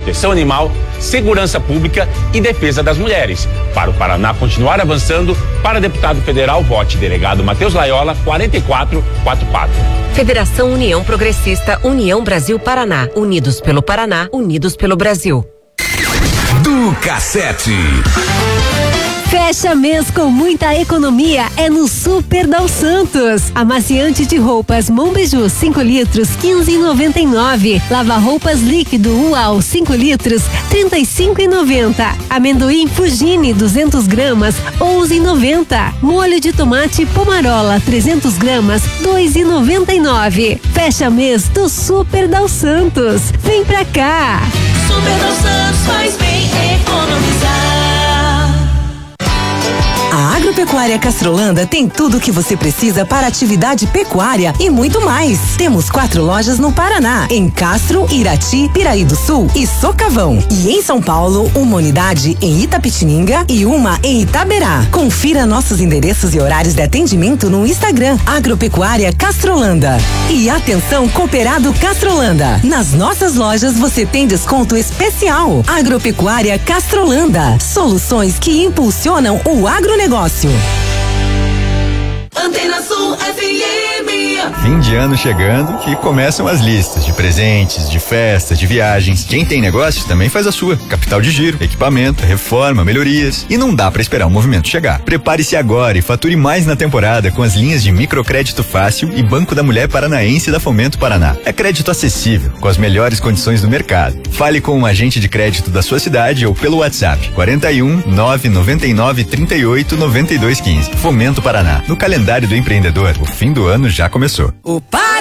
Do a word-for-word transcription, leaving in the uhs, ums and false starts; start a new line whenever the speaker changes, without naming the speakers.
proteção animal, segurança pública e defesa das mulheres. Para o Paraná continuar avançando, para deputado federal, vote delegado Matheus Laiola, quarenta e quatro quarenta e quatro.
Federação União Progressista, União Brasil Paraná. Unidos pelo Paraná, unidos pelo Brasil.
Do Cassete.
Fecha mês com muita economia é no Super Dal Santos. Amaciante de roupas Monbiju cinco litros quinze e noventa e nove. Lava roupas líquido Uau cinco litros trinta e cinco e noventa. Amendoim Fugini duzentos gramas onze e noventa. Molho de tomate Pomarola trezentos gramas dois e noventa e nove. Fecha mês do Super Dal Santos. Vem pra cá.
Super Dal Santos faz bem economizar.
A Agropecuária Castrolanda tem tudo o que você precisa para atividade pecuária e muito mais. Temos quatro lojas no Paraná, em Castro, Irati, Piraí do Sul e Socavão. E em São Paulo, uma unidade em Itapetininga e uma em Itaberá. Confira nossos endereços e horários de atendimento no Instagram Agropecuária Castrolanda. E atenção, Cooperado Castrolanda. Nas nossas lojas você tem desconto especial. Agropecuária Castrolanda. Soluções que impulsionam o agronegócio.
Antena Sul F M.
Fim de ano chegando e começam as listas de presentes, de festas, de viagens. Quem tem negócio também faz a sua. Capital de giro, equipamento, reforma, melhorias. E não dá pra esperar o movimento chegar. Prepare-se agora e fature mais na temporada com as linhas de microcrédito fácil e Banco da Mulher Paranaense da Fomento Paraná. É crédito acessível, com as melhores condições do mercado. Fale com um agente de crédito da sua cidade ou pelo WhatsApp quarenta e um, nove noventa e nove, trinta e oito, noventa e dois, quinze. Fomento Paraná. No calendário do empreendedor, o fim do ano já começou.
O